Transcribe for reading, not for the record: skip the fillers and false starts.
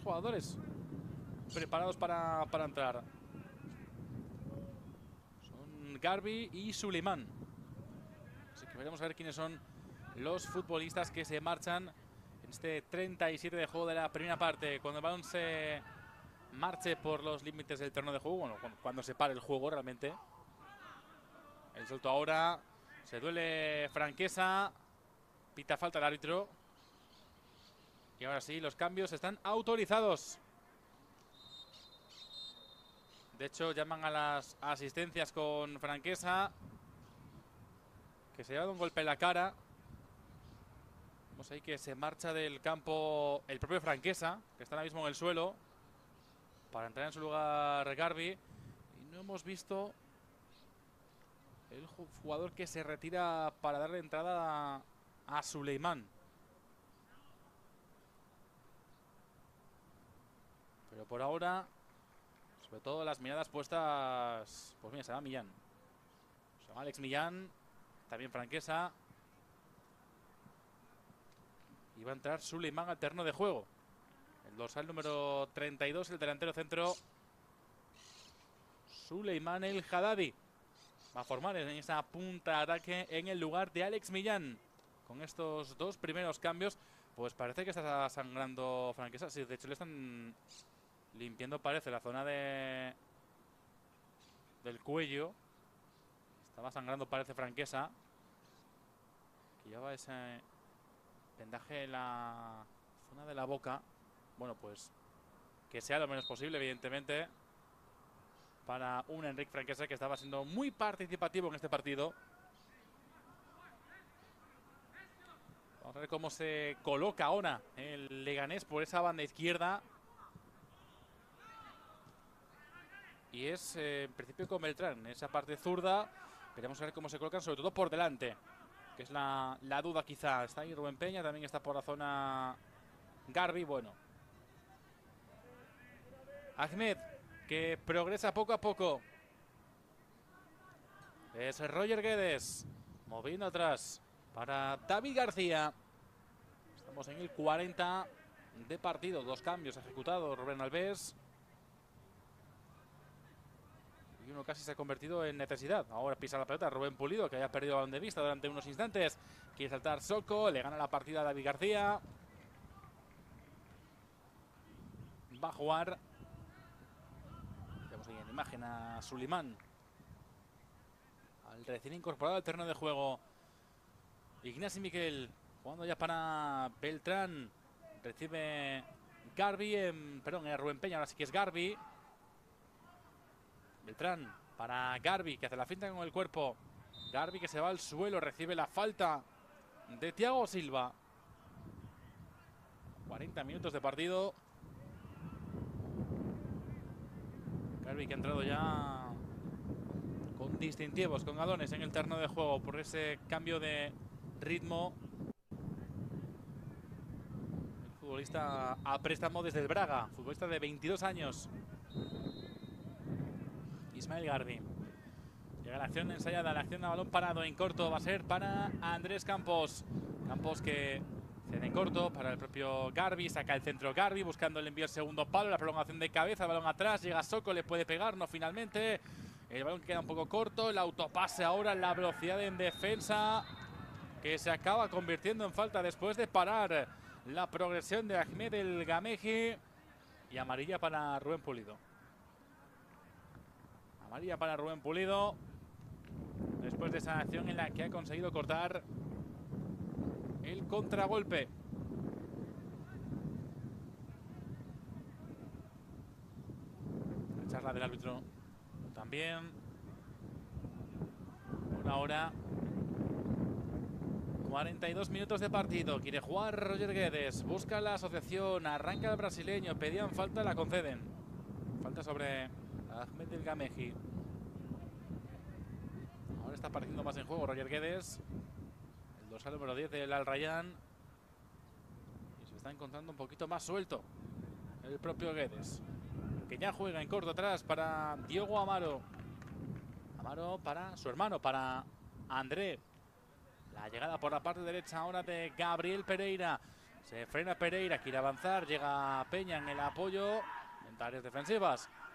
jugadores preparados para entrar. Son Garbi y Suleiman. Así que veremos a ver quiénes son los futbolistas que se marchan en este 37 de juego de la primera parte. Cuando el balón se marche por los límites del terreno de juego, bueno, cuando se pare el juego realmente. El suelto ahora, se duele Franquesa, pita falta el árbitro. Y ahora sí, los cambios están autorizados. De hecho, llaman a las asistencias con Franquesa, que se ha llevado un golpe en la cara. Vemos ahí que se marcha del campo el propio Franquesa, que está ahora mismo en el suelo, para entrar en su lugar Garbi. Y no hemos visto el jugador que se retira para darle entrada a Suleiman. Pero por ahora, sobre todo las miradas puestas, pues mira, se va Millán. Se va Alex Millán, también Franquesa. Y va a entrar Suleiman al terreno de juego. El dorsal número 32, el delantero centro Suleiman El Haddadi. Va a formar en esa punta de ataque en el lugar de Alex Millán. Con estos dos primeros cambios, pues parece que está sangrando Franquesa. Sí, de hecho le están limpiando, parece, la zona del cuello. Estaba sangrando, parece, Franquesa, que lleva ese vendaje en la zona de la boca. Bueno, pues que sea lo menos posible, evidentemente, para un Enric Franquesa que estaba siendo muy participativo en este partido. Vamos a ver cómo se coloca ahora el Leganés por esa banda izquierda. Y es en principio con Beltrán, esa parte zurda. Veremos a ver cómo se colocan, sobre todo por delante, que es la duda quizá. Está ahí Rubén Peña, también está por la zona Garbi. Bueno, Ahmed, que progresa poco a poco. Es Roger Guedes, moviendo atrás para David García. Estamos en el 40 de partido. Dos cambios ejecutados. Rubén Alves. Y uno casi se ha convertido en necesidad. Ahora pisa la pelota Rubén Pulido, que había perdido el balón de vista durante unos instantes. Quiere saltar Soko, le gana la partida a David García. Va a jugar. Vemos ahí en imagen a Suleiman, al recién incorporado al terreno de juego. Ignasi Miquel jugando ya para Beltrán. Recibe Garbi, perdón, era Rubén Peña, ahora sí que es Garbi. Beltrán para Garbi, que hace la finta con el cuerpo. Garbi que se va al suelo, recibe la falta de Thiago Silva. 40 minutos de partido. Garbi que ha entrado ya con distintivos, con galones en el terreno de juego por ese cambio de ritmo. El futbolista a préstamo desde el Braga, futbolista de 22 años. Ismael Garbi. Llega la acción ensayada, la acción a balón parado en corto va a ser para Andrés Campos. Campos que cede en corto para el propio Garbi, saca el centro Garbi buscando el envío al segundo palo, la prolongación de cabeza, balón atrás, llega Soko, le puede pegar, no finalmente. El balón queda un poco corto, el autopase ahora, la velocidad en defensa que se acaba convirtiendo en falta después de parar la progresión de Ahmed El Gameji. Y amarilla para Rubén Pulido. Amarilla para Rubén Pulido, después de esa acción en la que ha conseguido cortar el contragolpe. La charla del árbitro también. Una hora 42 minutos de partido. Quiere jugar Roger Guedes, busca la asociación, arranca el brasileño, pedían falta, la conceden. Falta sobre Ahmed El Gameji. Ahora está apareciendo más en juego Roger Guedes, el dorsal número 10 del Al Rayyan. Y se está encontrando un poquito más suelto el propio Guedes, que ya juega en corto atrás para Diogo Amaro. Amaro para su hermano, para André. La llegada por la parte derecha ahora de Gabriel Pereira. Se frena Pereira, quiere avanzar, llega Peña en el apoyo en tareas defensivas.